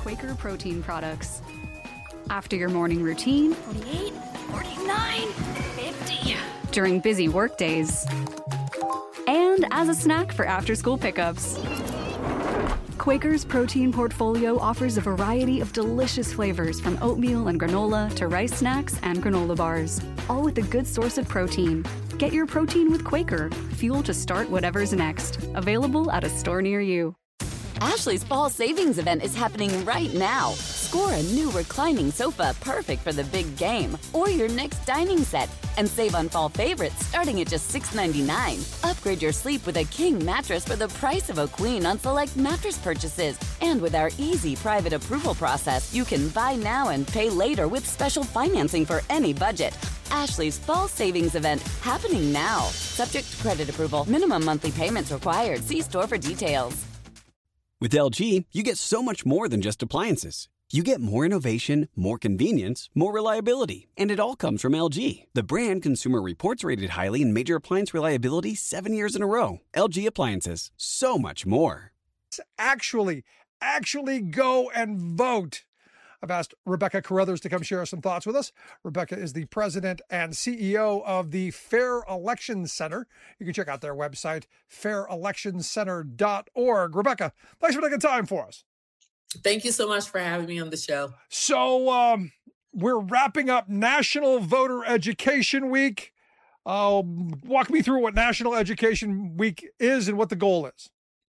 Quaker protein products. After your morning routine, 48, 49, 50. During busy work days, and as a snack for after-school pickups. Quaker's protein portfolio offers a variety of delicious flavors from oatmeal and granola to rice snacks and granola bars, all with a good source of protein. Get your protein with Quaker, fuel to start whatever's next. Available at a store near you. Ashley's fall savings event is happening right now. Score a new reclining sofa perfect for the big game or your next dining set and save on fall favorites starting at just $6.99. Upgrade your sleep with a king mattress for the price of a queen on select mattress purchases. And with our easy private approval process, you can buy now and pay later with special financing for any budget. Ashley's fall savings event happening now. Subject to credit approval. Minimum monthly payments required. See store for details. With LG, you get so much more than just appliances. You get more innovation, more convenience, more reliability. And it all comes from LG, the brand Consumer Reports rated highly in major appliance reliability 7 years in a row. LG Appliances. So much more. Actually go and vote. I've asked Rebecca Carruthers to come share some thoughts with us. Rebecca is the president and CEO of the Fair Elections Center. You can check out their website, fairelectioncenter.org. Rebecca, thanks for taking time for us. Thank you so much for having me on the show. So we're wrapping up National Voter Education Week. Walk me through what National Education Week is and what the goal is.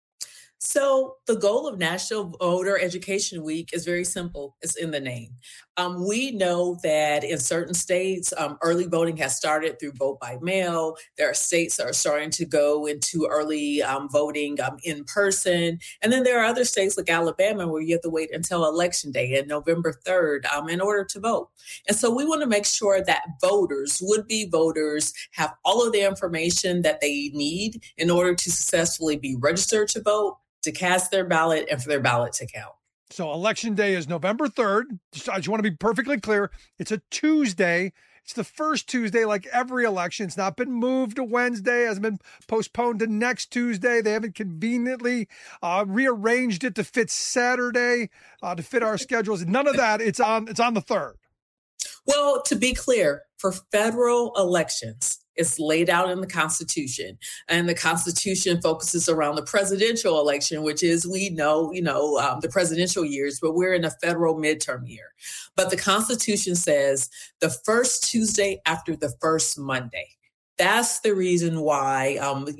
So the goal of National Voter Education Week is very simple. It's in the name. We know that in certain states, early voting has started through vote by mail. There are states that are starting to go into early voting in person. And then there are other states like Alabama where you have to wait until Election Day and November 3rd in order to vote. And so we want to make sure that voters, would-be voters, have all of the information that they need in order to successfully be registered to vote, to cast their ballot, and for their ballot to count. So Election Day is November 3rd. I just want to be perfectly clear. It's a Tuesday. It's the first Tuesday like every election. It's not been moved to Wednesday. It hasn't been postponed to next Tuesday. They haven't conveniently rearranged it to fit Saturday, to fit our schedules. None of that. It's on the 3rd. Well, to be clear, for federal elections, it's laid out in the Constitution, and the Constitution focuses around the presidential election, which is, we know, the presidential years, but we're in a federal midterm year. But the Constitution says the first Tuesday after the first Monday. That's the reason why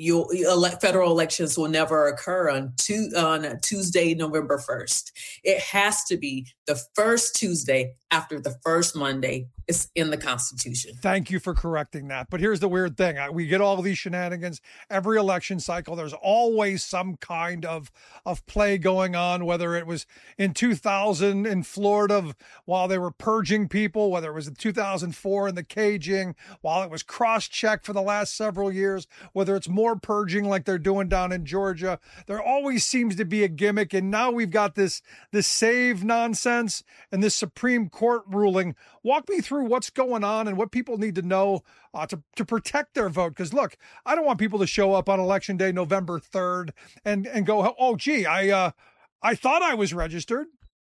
federal elections will never occur on Tuesday, November 1st. It has to be the first Tuesday after the first Monday. It's in the Constitution. Thank you for correcting that. But here's the weird thing. We get all these shenanigans every election cycle. There's always some kind of play going on, whether it was in 2000 in Florida while they were purging people, whether it was in 2004 in the caging, while it was cross-checked for the last several years, whether it's more purging like they're doing down in Georgia. There always seems to be a gimmick. And now we've got this SAVE nonsense and this Supreme Court ruling. Walk me through what's going on and what people need to know to protect their vote. Because look, I don't want people to show up on Election Day, November 3rd and go, oh, gee, I thought I was registered.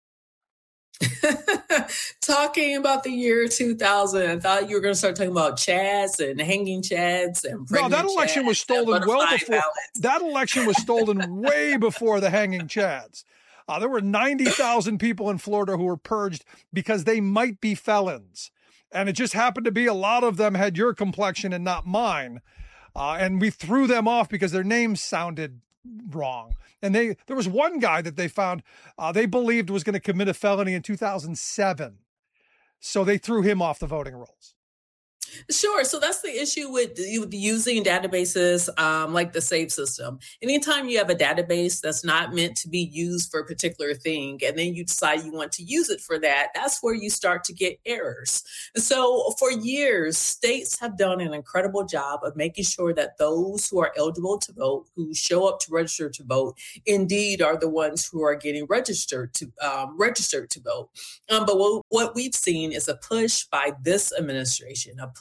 Talking about the year 2000, I thought you were going to start talking about chads and hanging chads and no, that election was stolen well before. That election was stolen way before the hanging chads. There were 90,000 people in Florida who were purged because they might be felons. And it just happened to be a lot of them had your complexion and not mine. And we threw them off because their names sounded wrong. And there was one guy that they found they believed was going to commit a felony in 2007. So they threw him off the voting rolls. Sure. So that's the issue with using databases like the SAVE system. Anytime you have a database that's not meant to be used for a particular thing, and then you decide you want to use it for that, that's where you start to get errors. And so for years, states have done an incredible job of making sure that those who are eligible to vote, who show up to register to vote, indeed are the ones who are getting registered to vote. But what we've seen is a push by this administration, a push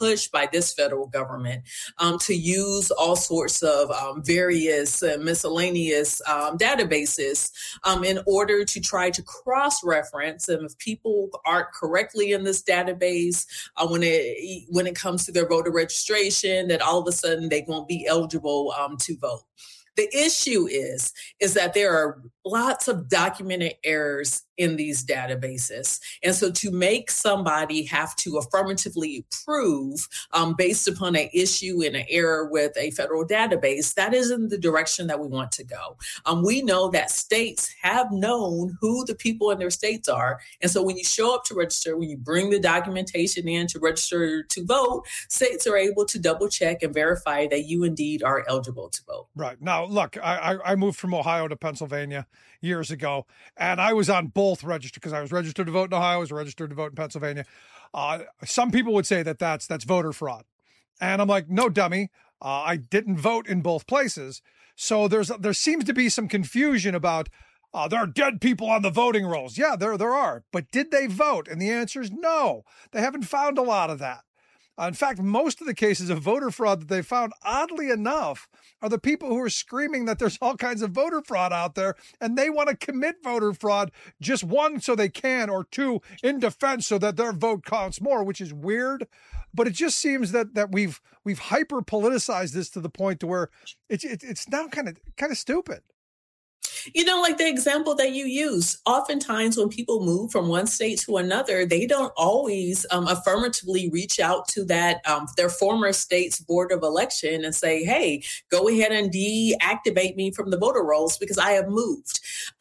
pushed by this federal government to use all sorts of various miscellaneous databases in order to try to cross-reference. And if people aren't correctly in this database, when it comes to their voter registration, that all of a sudden they won't be eligible to vote. The issue is that there are lots of documented errors in these databases. And so to make somebody have to affirmatively prove based upon an issue and an error with a federal database, that isn't the direction that we want to go. We know that states have known who the people in their states are. And so when you show up to register, when you bring the documentation in to register to vote, states are able to double check and verify that you indeed are eligible to vote. Right. Now, look, I moved from Ohio to Pennsylvania years ago, and I was on both registered because I was registered to vote in Ohio, I was registered to vote in Pennsylvania. Some people would say that that's voter fraud. And I'm like, no, dummy. I didn't vote in both places. So there seems to be some confusion about there are dead people on the voting rolls. Yeah, there are. But did they vote? And the answer is no. They haven't found a lot of that. In fact, most of the cases of voter fraud that they found, oddly enough, are the people who are screaming that there's all kinds of voter fraud out there, and they want to commit voter fraud, just one, so they can, or two, in defense so that their vote counts more, which is weird. But it just seems that we've hyper politicized this to the point to where it's now kind of stupid. You know, like the example that you use, oftentimes when people move from one state to another, they don't always affirmatively reach out to that their former state's board of election and say, hey, go ahead and deactivate me from the voter rolls because I have moved.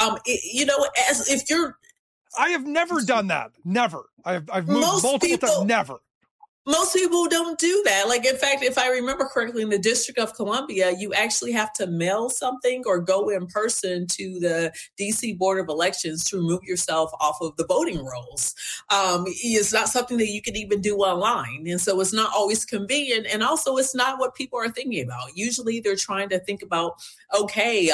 As if you're... I have never done that. Never. I've moved multiple times. Never. Most people don't do that. Like, in fact, if I remember correctly, in the District of Columbia, you actually have to mail something or go in person to the DC Board of Elections to remove yourself off of the voting rolls. It's not something that you can even do online. And so it's not always convenient. And also, it's not what people are thinking about. Usually they're trying to think about, okay,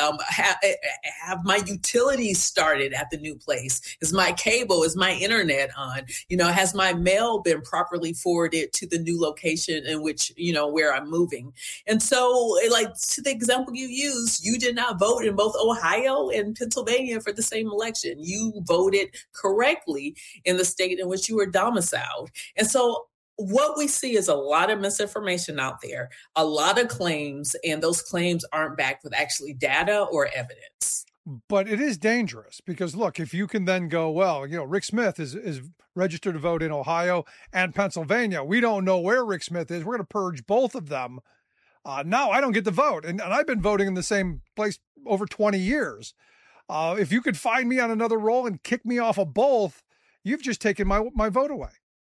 have my utilities started at the new place? Is my cable, is my internet on? Has my mail been properly forwarded to the new location in which, where I'm moving? And so, like, to the example you use, you did not vote in both Ohio and Pennsylvania for the same election. You voted correctly in the state in which you were domiciled. And so what we see is a lot of misinformation out there, a lot of claims, and those claims aren't backed with actually data or evidence. But it is dangerous because, look, if you can then go, well, Rick Smith is registered to vote in Ohio and Pennsylvania. We don't know where Rick Smith is. We're going to purge both of them. Now I don't get to vote. And I've been voting in the same place over 20 years. If you could find me on another roll and kick me off of both, you've just taken my vote away.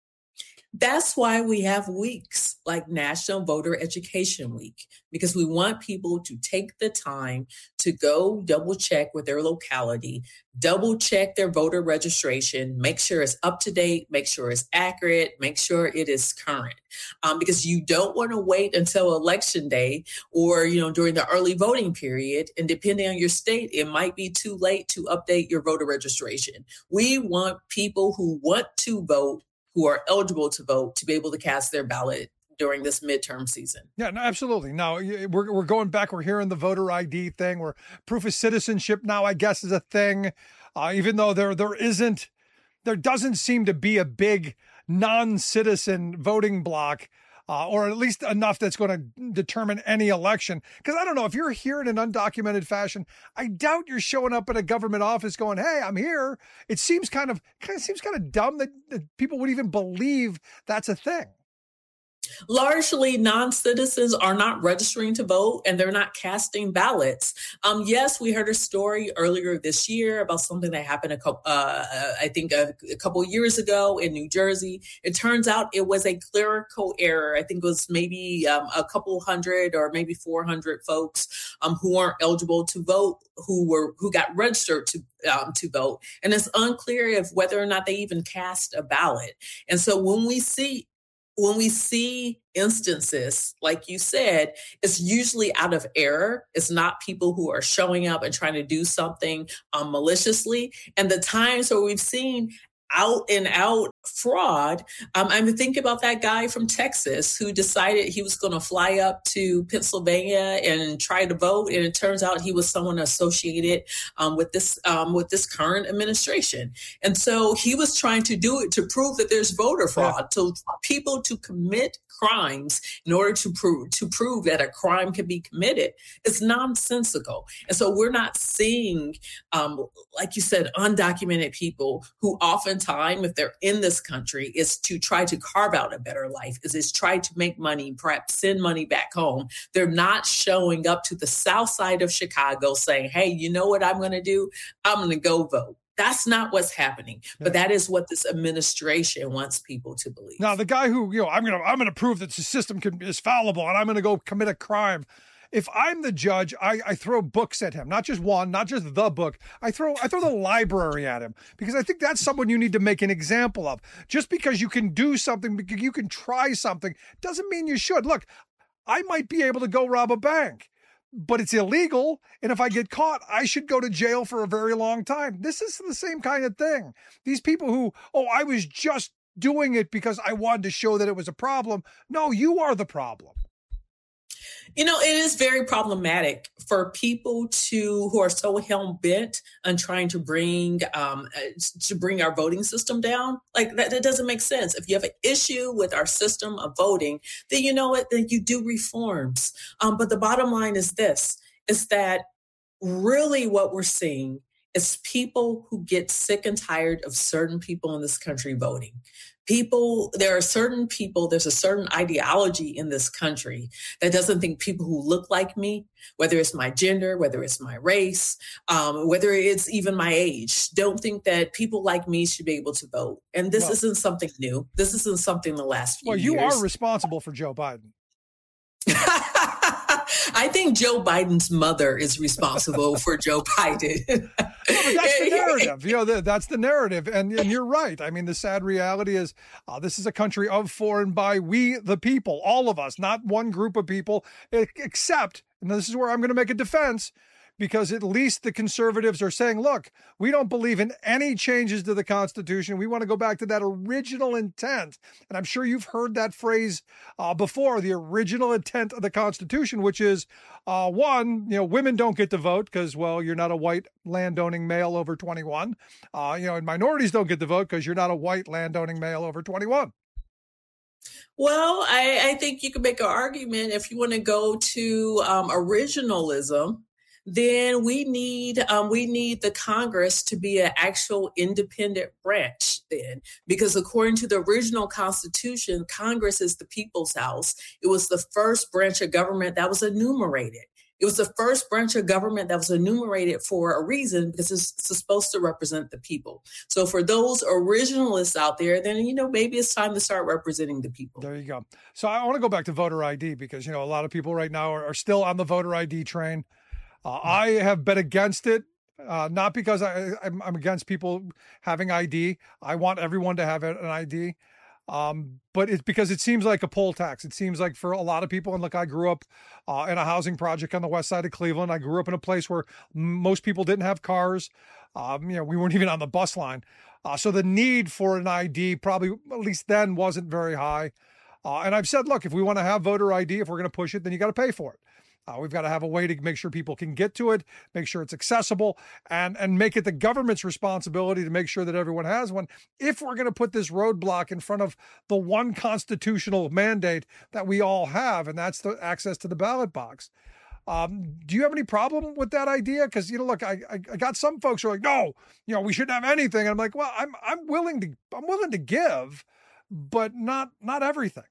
That's why we have weeks like National Voter Education Week, because we want people to take the time to go double check with their locality, double check their voter registration, make sure it's up to date, make sure it's accurate, make sure it is current. Because you don't want to wait until Election Day or, during the early voting period. And depending on your state, it might be too late to update your voter registration. We want people who want to vote, who are eligible to vote, to be able to cast their ballot during this midterm season. Yeah, no, absolutely. Now we're going back. We're hearing the voter ID thing, where proof of citizenship now, I guess, is a thing, even though there doesn't seem to be a big non-citizen voting block, or at least enough that's going to determine any election. Because I don't know, if you're here in an undocumented fashion, I doubt you're showing up at a government office going, hey, I'm here. It seems kind of dumb that people would even believe that's a thing. Largely, non-citizens are not registering to vote and they're not casting ballots. Yes, we heard a story earlier this year about something that happened a couple years ago in New Jersey. It turns out it was a clerical error. I think it was maybe a couple hundred or maybe 400 folks who weren't eligible to vote, who got registered to vote. And it's unclear if whether or not they even cast a ballot. And so when we see instances, like you said, it's usually out of error. It's not people who are showing up and trying to do something maliciously. And the times where we've seen out and out fraud. I'm thinking about that guy from Texas who decided he was going to fly up to Pennsylvania and try to vote, and it turns out he was someone associated with this current administration. And so he was trying to do it to prove that there's voter fraud, so people to commit crimes in order to prove that a crime can be committed. It's nonsensical. And so we're not seeing, like you said, undocumented people who oftentimes, if they're in this country, is to try to carve out a better life, is try to make money, perhaps send money back home. They're not showing up to the south side of Chicago saying, hey, you know what I'm going to do? I'm going to go vote. That's not what's happening, but that is what this administration wants people to believe. Now, the guy who, I'm going to prove that the system is fallible and I'm going to go commit a crime. If I'm the judge, I throw books at him, not just one, not just the book. I throw the library at him, because I think that's someone you need to make an example of. Just because you can do something, because you can try something, doesn't mean you should. Look, I might be able to go rob a bank, but it's illegal. And if I get caught, I should go to jail for a very long time. This is the same kind of thing. These people who, I was just doing it because I wanted to show that it was a problem. No, you are the problem. It is very problematic for people who are so hell-bent on trying to bring our voting system down. Like that doesn't make sense. If you have an issue with our system of voting, then you know what? Then you do reforms. But the bottom line is this: is that really what we're seeing is people who get sick and tired of certain people in this country voting. There's a certain ideology in this country that doesn't think people who look like me, whether it's my gender, whether it's my race, whether it's even my age, don't think that people like me should be able to vote. And this isn't something new. This isn't something the last few years. Well, you are responsible for Joe Biden. I think Joe Biden's mother is responsible for Joe Biden. That's the narrative. That's the narrative. And you're right. I mean, the sad reality is this is a country of, for, and by we, the people, all of us, not one group of people, except, and this is where I'm going to make a defense, because at least the conservatives are saying, look, we don't believe in any changes to the Constitution. We want to go back to that original intent. And I'm sure you've heard that phrase before, the original intent of the Constitution, which is, one, women don't get to vote because, you're not a white landowning male over 21. And minorities don't get to vote because you're not a white landowning male over 21. Well, I think you can make an argument if you want to go to originalism. Then we need the Congress to be an actual independent branch then, because according to the original Constitution, Congress is the people's house. It was the first branch of government that was enumerated. It was the first branch of government that was enumerated for a reason, because it's supposed to represent the people. So for those originalists out there, then, maybe it's time to start representing the people. There you go. So I want to go back to voter ID, because, a lot of people right now are still on the voter ID train. I have been against it, not because I'm against people having ID. I want everyone to have an ID, but it's because it seems like a poll tax. It seems like for a lot of people, and look, I grew up in a housing project on the west side of Cleveland. I grew up in a place where most people didn't have cars. We weren't even on the bus line. So the need for an ID probably, at least then, wasn't very high. And I've said, look, if we want to have voter ID, if we're going to push it, then you got to pay for it. We've got to have a way to make sure people can get to it, make sure it's accessible, and make it the government's responsibility to make sure that everyone has one, if we're going to put this roadblock in front of the one constitutional mandate that we all have, and that's the access to the ballot box. Do you have any problem with that idea? Because, look, I got some folks who are like, no, we shouldn't have anything. And I'm like, well, I'm willing to give, but not everything.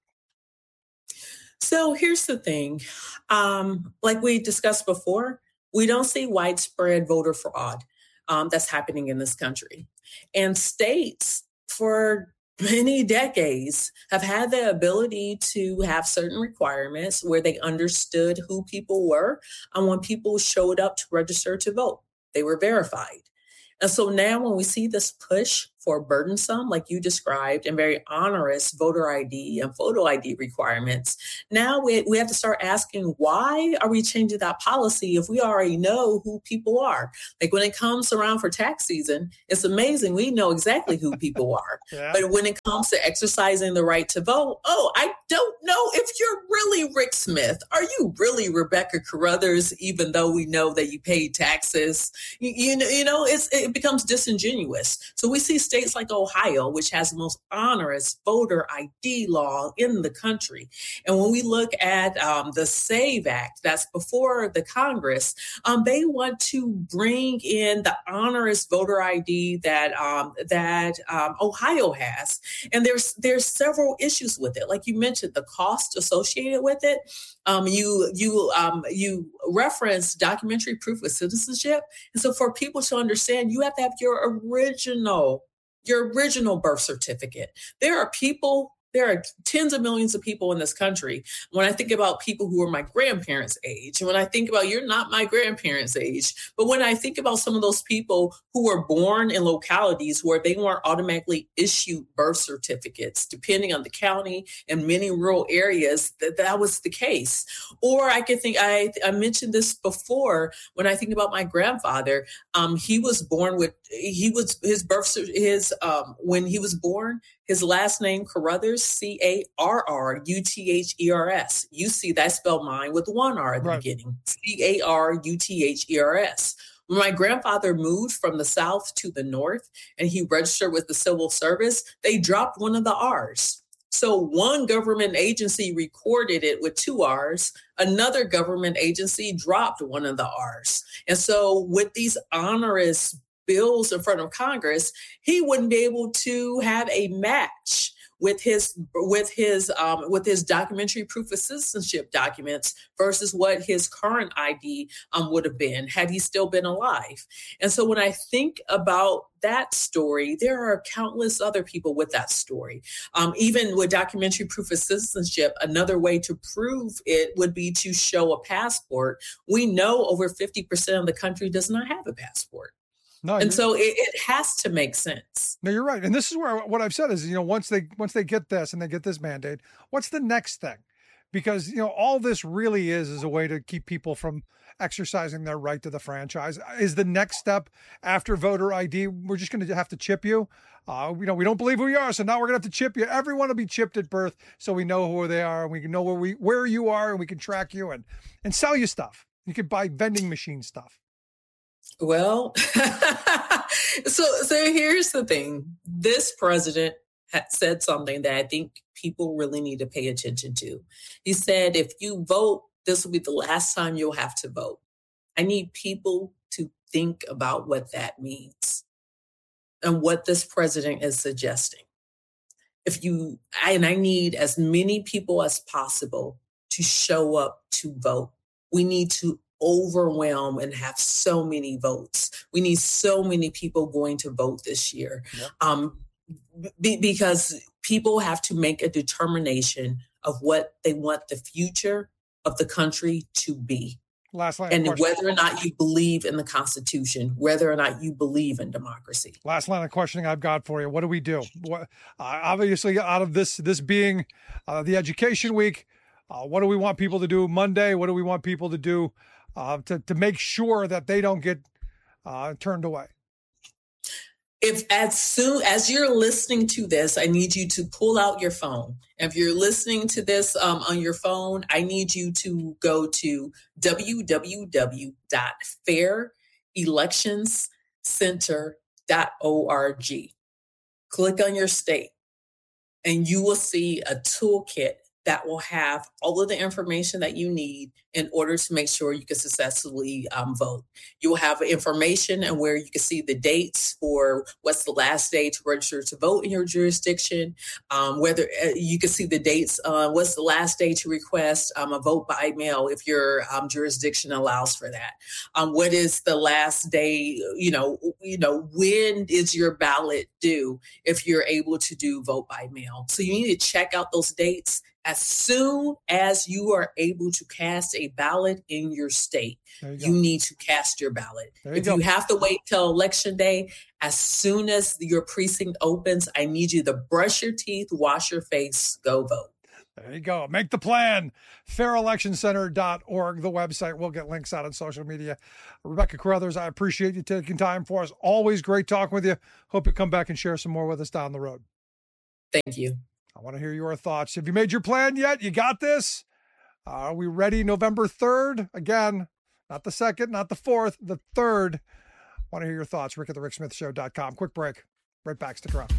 So here's the thing. Like we discussed before, we don't see widespread voter fraud that's happening in this country. And states for many decades have had the ability to have certain requirements where they understood who people were. And when people showed up to register to vote, they were verified. And so now when we see this push for burdensome, like you described, and very onerous voter ID and photo ID requirements. Now we have to start asking, why are we changing that policy if we already know who people are? Like when it comes around for tax season, it's amazing. We know exactly who people are. Yeah. But when it comes to exercising the right to vote, I don't know if you're really Rick Smith. Are you really Rebecca Carruthers, even though we know that you paid taxes? It becomes disingenuous. So we see states like Ohio, which has the most onerous voter ID law in the country. And when we look at the SAVE Act, that's before the Congress, they want to bring in the onerous voter ID that Ohio has. And there's several issues with it. Like you mentioned, the cost associated with it. You referenced documentary proof of citizenship. And so for people to understand, you have to have your original birth certificate. There are tens of millions of people in this country. When I think about people who are my grandparents' age, and when I think about, you're not my grandparents' age, but when I think about some of those people who were born in localities where they weren't automatically issued birth certificates, depending on the county and many rural areas, that was the case. Or I could think, I mentioned this before, when I think about my grandfather, he was born with, when he was born, his last name, Carruthers, Carruthers. You see that spelled mine with one R at the beginning, Carruthers. When my grandfather moved from the South to the North and he registered with the Civil Service, they dropped one of the R's. So one government agency recorded it with two R's. Another government agency dropped one of the R's. And so with these onerous bills in front of Congress, he wouldn't be able to have a match with his documentary proof of citizenship documents versus what his current ID would have been had he still been alive. And so when I think about that story, there are countless other people with that story. Even with documentary proof of citizenship, another way to prove it would be to show a passport. We know over 50% of the country does not have a passport. No, and so it has to make sense. No, you're right. And this is where what I've said is, once they get this and they get this mandate, what's the next thing? Because, all this really is a way to keep people from exercising their right to the franchise. Is the next step after voter ID, we're just going to have to chip you? We don't believe who you are, so now we're going to have to chip you. Everyone will be chipped at birth so we know who they are and we can know where you are and we can track you and sell you stuff. You can buy vending machine stuff. Well, so here's the thing. This president had said something that I think people really need to pay attention to. He said, if you vote, this will be the last time you'll have to vote. I need people to think about what that means and what this president is suggesting. I need as many people as possible to show up to vote. We need to overwhelm and have so many votes. We need so many people going to vote this year. Yep. Because people have to make a determination of what they want the future of the country to be. And whether or not you believe in the Constitution, whether or not you believe in democracy. Last line of questioning I've got for you. What do we do? Obviously, out of this being the education week, what do we want people to do Monday? What do we want people to do to make sure that they don't get turned away? If as soon as you're listening to this, I need you to pull out your phone. If you're listening to this on your phone, I need you to go to www.fairelectionscenter.org. Click on your state, and you will see a toolkit that will have all of the information that you need in order to make sure you can successfully vote. You will have information and where you can see the dates for what's the last day to register to vote in your jurisdiction, whether you can see the dates, what's the last day to request a vote by mail if your jurisdiction allows for that. What is the last day, when is your ballot due if you're able to do vote by mail? So you need to check out those dates As soon as you are able to cast a ballot in your state, you need to cast your ballot. If you have to wait till election day, as soon as your precinct opens, I need you to brush your teeth, wash your face, go vote. There you go. Make the plan. fairelectioncenter.org, the website. We'll get links out on social media. Rebecca Carruthers, I appreciate you taking time for us. Always great talking with you. Hope you come back and share some more with us down the road. Thank you. I want to hear your thoughts. Have you made your plan yet? You got this? Are we ready November 3rd? Again, not the 2nd, not the 4th, the 3rd. I want to hear your thoughts. Rick at the ricksmithshow.com. Quick break. Right back. Stick around.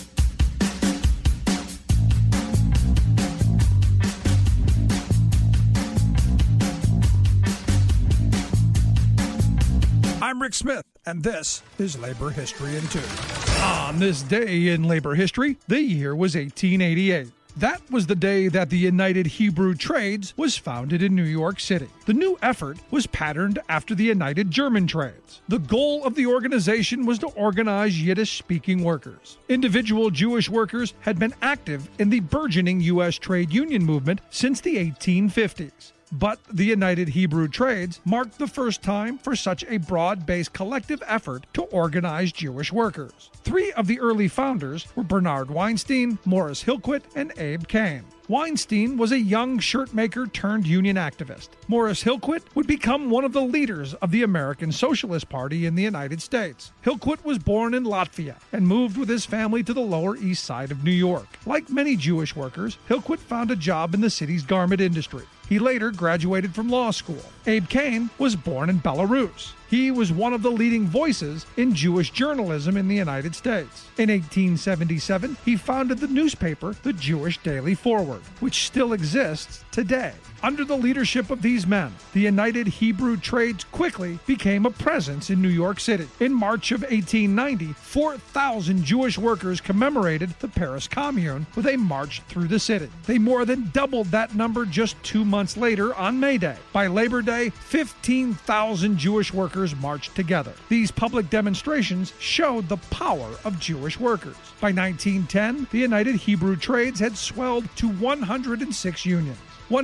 I'm Rick Smith, and this is Labor History in 2. On this day in labor history, the year was 1888. That was the day that the United Hebrew Trades was founded in New York City. The new effort was patterned after the United German Trades. The goal of the organization was to organize Yiddish-speaking workers. Individual Jewish workers had been active in the burgeoning U.S. trade union movement since the 1850s. But the United Hebrew Trades marked the first time for such a broad-based collective effort to organize Jewish workers. 3 of the early founders were Bernard Weinstein, Morris Hillquit, and Abe Kane. Weinstein was a young shirt maker turned union activist. Morris Hillquit would become one of the leaders of the American Socialist Party in the United States. Hillquit was born in Latvia and moved with his family to the Lower East Side of New York. Like many Jewish workers, Hillquit found a job in the city's garment industry. He later graduated from law school. Abe Kane was born in Belarus. He was one of the leading voices in Jewish journalism in the United States. In 1877, he founded the newspaper, the Jewish Daily Forward, which still exists today. Under the leadership of these men, the United Hebrew Trades quickly became a presence in New York City. In March of 1890, 4,000 Jewish workers commemorated the Paris Commune with a march through the city. They more than doubled that number just 2 months later on May Day. By Labor Day, 15,000 Jewish workers marched together. These public demonstrations showed the power of Jewish workers. By 1910, the United Hebrew Trades had swelled to 106 unions.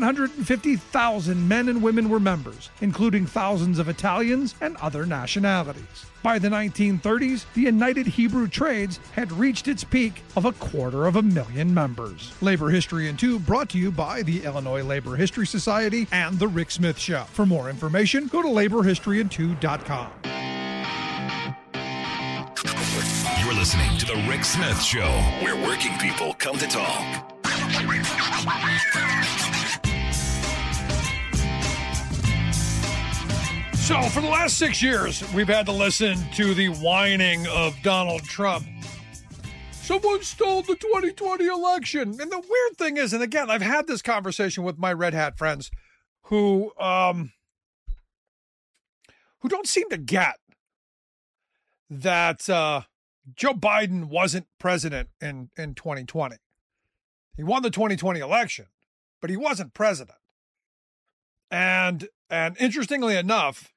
150,000 men and women were members, including thousands of Italians and other nationalities. By the 1930s, the United Hebrew Trades had reached its peak of 250,000 members. Labor History in 2 brought to you by the Illinois Labor History Society and The Rick Smith Show. For more information, go to laborhistoryin2.com. You're listening to The Rick Smith Show, where working people come to talk. So for the last 6 years, we've had to listen to the whining of Donald Trump. Someone stole the 2020 election. And the weird thing is, and again, I've had this conversation with my red hat friends who don't seem to get that Joe Biden wasn't president in 2020. He won the 2020 election, but he wasn't president. And interestingly enough,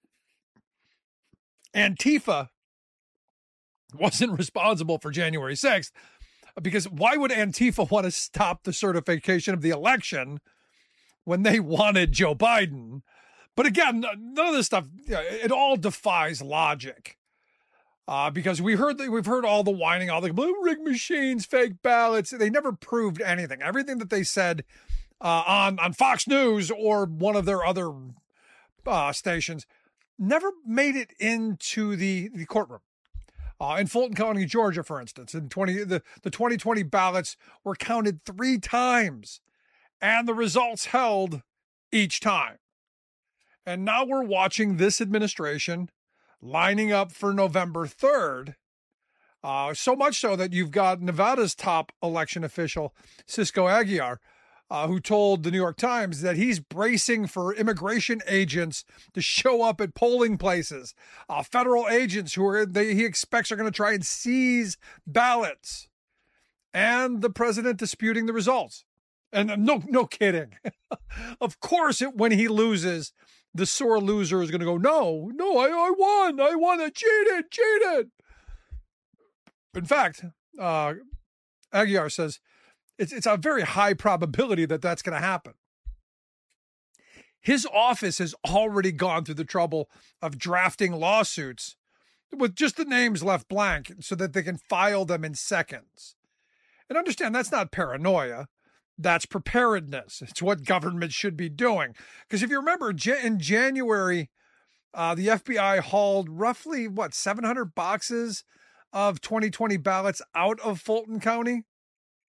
Antifa wasn't responsible for January 6th, because why would Antifa want to stop the certification of the election when they wanted Joe Biden? But again, none of this stuff, it all defies logic. Because we've heard all the whining, all the blue rig machines, fake ballots. They never proved anything. Everything that they said on Fox News or one of their other stations never made it into the courtroom. In Fulton County, Georgia, for instance, the 2020 ballots were counted 3 times, and the results held each time. And now we're watching this administration lining up for November 3rd, so much so that you've got Nevada's top election official, Cisco Aguilar, who told the New York Times that he's bracing for immigration agents to show up at polling places, federal agents who he expects are going to try and seize ballots, and the president disputing the results. And no kidding. Of course, when he loses, the sore loser is going to go, no, I won, I cheated. In fact, Aguilar says It's a very high probability that that's going to happen. His office has already gone through the trouble of drafting lawsuits with just the names left blank so that they can file them in seconds. And understand, that's not paranoia. That's preparedness. It's what government should be doing. Because if you remember, in January, the FBI hauled roughly, 700 boxes of 2020 ballots out of Fulton County?